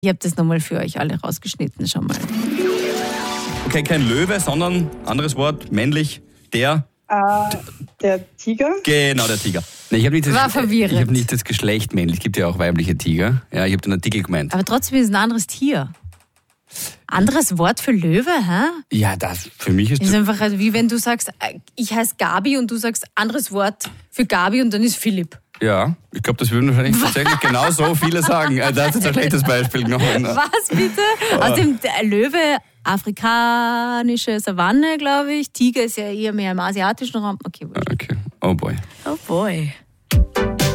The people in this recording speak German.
Ich habe das nochmal für euch alle rausgeschnitten, schau mal. Okay, kein Löwe, sondern, anderes Wort, männlich, der Tiger? Genau, der Tiger. Nee, ich habe nicht das Geschlecht männlich. Es gibt ja auch weibliche Tiger. Ja, ich habe den Artikel gemeint. Aber trotzdem ist es ein anderes Tier. Anderes Wort für Löwe, hä? Ja, das für mich ist... Das ist einfach wie wenn du sagst, ich heiße Gabi und du sagst anderes Wort für Gabi und dann ist Philipp. Ja, ich glaube, das würden wahrscheinlich tatsächlich genau so viele sagen. Da ist jetzt ein schlechtes Beispiel genommen. Was bitte? Außerdem der Löwe, afrikanische Savanne, glaube ich. Tiger ist ja eher mehr im asiatischen Raum. Okay, oh boy. Oh boy.